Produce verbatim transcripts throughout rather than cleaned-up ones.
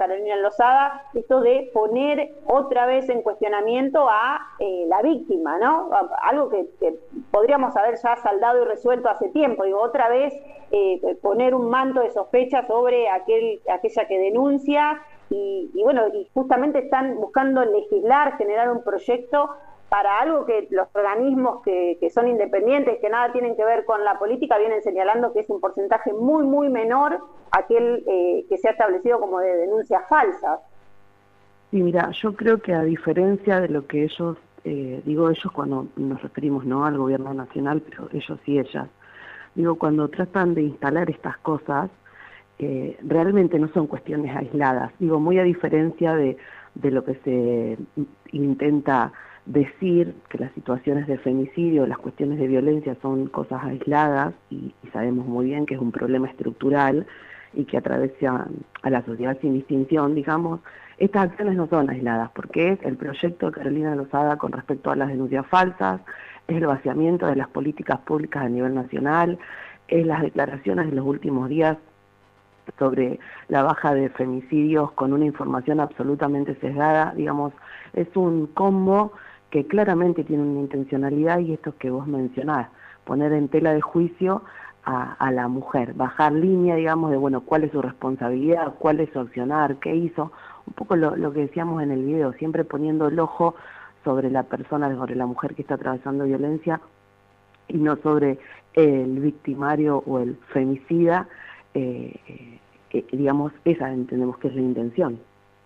Carolina Lozada, esto de poner otra vez en cuestionamiento a eh, la víctima, ¿no? Algo que, que podríamos haber ya saldado y resuelto hace tiempo, digo, otra vez eh, poner un manto de sospecha sobre aquel, aquella que denuncia y, y bueno, y justamente están buscando legislar, generar un proyecto para algo que los organismos que, que son independientes, que nada tienen que ver con la política, vienen señalando que es un porcentaje muy, muy menor aquel eh, que se ha establecido como de denuncias falsas. Sí, mira, yo creo que a diferencia de lo que ellos, eh, digo ellos cuando nos referimos no al gobierno nacional, pero ellos y ellas, digo, cuando tratan de instalar estas cosas, eh, realmente no son cuestiones aisladas, digo, muy a diferencia de, de lo que se intenta decir, que las situaciones de femicidio, las cuestiones de violencia son cosas aisladas y, y sabemos muy bien que es un problema estructural y que atraviesa a la sociedad sin distinción, digamos, estas acciones no son aisladas, porque es el proyecto de Carolina Lozada con respecto a las denuncias falsas, es el vaciamiento de las políticas públicas a nivel nacional, es las declaraciones de los últimos días sobre la baja de femicidios con una información absolutamente sesgada, digamos, es un combo que claramente tiene una intencionalidad y esto que vos mencionás, poner en tela de juicio a, a la mujer, bajar línea, digamos, de, bueno, cuál es su responsabilidad, cuál es su accionar, qué hizo, un poco lo, lo que decíamos en el video, siempre poniendo el ojo sobre la persona, sobre la mujer que está atravesando violencia y no sobre el victimario o el femicida, eh, eh, digamos, esa entendemos que es la intención.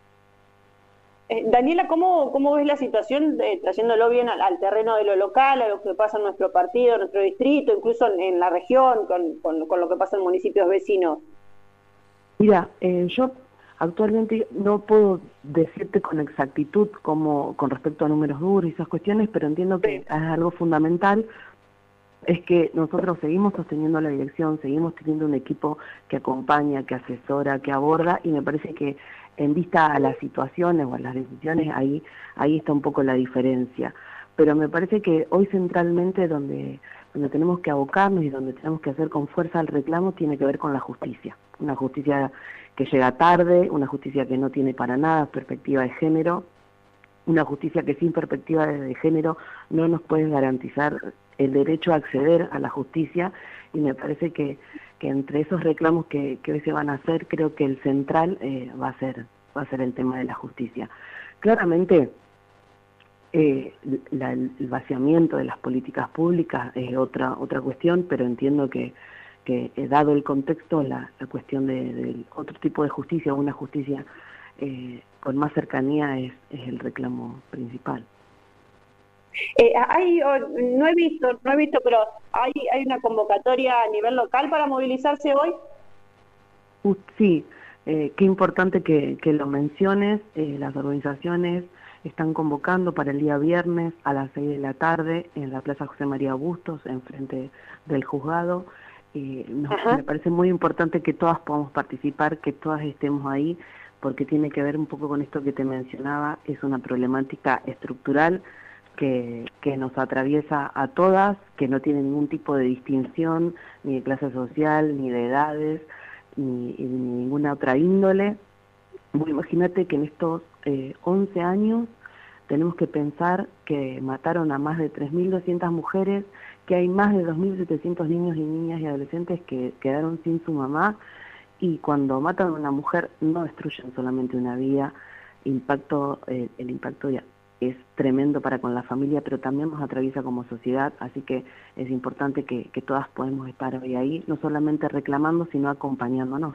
Eh, Daniela, ¿cómo, ¿cómo ves la situación, de, trayéndolo bien al, al terreno de lo local, a lo que pasa en nuestro partido, en nuestro distrito, incluso en, en la región, con, con, con lo que pasa en municipios vecinos? Mira, eh, yo actualmente no puedo decirte con exactitud como con respecto a números duros y esas cuestiones, pero entiendo que sí. Es algo fundamental, es que nosotros seguimos sosteniendo la dirección, seguimos teniendo un equipo que acompaña, que asesora, que aborda, y me parece que en vista a las situaciones o a las decisiones, ahí, ahí está un poco la diferencia. Pero me parece que hoy centralmente donde, donde tenemos que abocarnos y donde tenemos que hacer con fuerza el reclamo tiene que ver con la justicia. Una justicia que llega tarde, una justicia que no tiene para nada perspectiva de género, una justicia que sin perspectiva de género no nos puede garantizar el derecho a acceder a la justicia, y me parece que, que entre esos reclamos que, que hoy se van a hacer, creo que el central eh, va a ser va a ser el tema de la justicia. Claramente, eh, la, el vaciamiento de las políticas públicas es otra otra cuestión, pero entiendo que, que eh, dado el contexto, la, la cuestión de, de otro tipo de justicia, una justicia eh, con más cercanía es, es el reclamo principal. Eh, hay, no he visto, no he visto, pero hay, hay una convocatoria a nivel local para movilizarse hoy. Uh, sí, eh, qué importante que, que lo menciones. Eh, las organizaciones están convocando para el día viernes a las seis de la tarde en la Plaza José María Bustos, enfrente del juzgado. Eh, nos, me parece muy importante que todas podamos participar, que todas estemos ahí, porque tiene que ver un poco con esto que te mencionaba, es una problemática estructural Que, que nos atraviesa a todas, que no tiene ningún tipo de distinción, ni de clase social, ni de edades, ni, ni ninguna otra índole. Bueno, imagínate que en estos eh, once años tenemos que pensar que mataron a más de tres mil doscientas mujeres, que hay más de dos mil setecientos niños y niñas y adolescentes que quedaron sin su mamá, y cuando matan a una mujer no destruyen solamente una vida, impacto, eh, el impacto ya es tremendo para con la familia, pero también nos atraviesa como sociedad, así que es importante que, que todas podemos estar hoy ahí, no solamente reclamando, sino acompañándonos.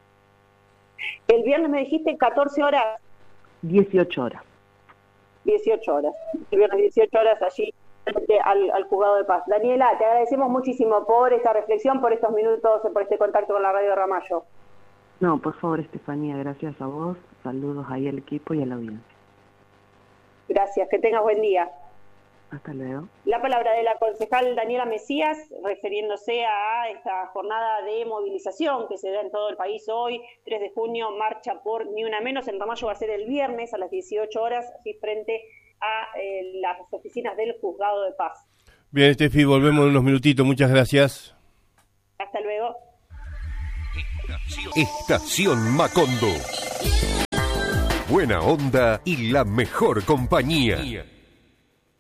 El viernes me dijiste catorce horas. dieciocho horas. dieciocho horas. El viernes dieciocho horas allí frente al, al juzgado de paz. Daniela, te agradecemos muchísimo por esta reflexión, por estos minutos, por este contacto con la Radio Ramallo. No, por favor, Estefanía, gracias a vos, saludos ahí al equipo y a la audiencia. Gracias, que tengas buen día. Hasta luego. La palabra de la concejal Daniela Mesías, refiriéndose a esta jornada de movilización que se da en todo el país hoy, tres de junio, marcha por Ni Una Menos. En Ramallo va a ser el viernes a las dieciocho horas, así frente a eh, las oficinas del Juzgado de Paz. Bien, Estefi, volvemos en unos minutitos. Muchas gracias. Hasta luego. Estación Macondo. buena onda y la mejor compañía.